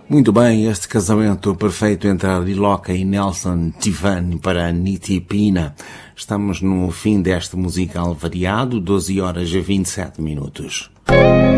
Muito bem, este casamento perfeito entre a Liloca e Nelson Tivan para Niti Pina. Estamos no fim deste musical variado, 12 horas e 27 minutos.